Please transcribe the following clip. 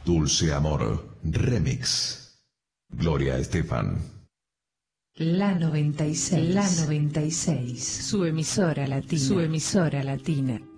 Dulce Amor, Remix. Gloria Estefan. La 96, su emisora latina.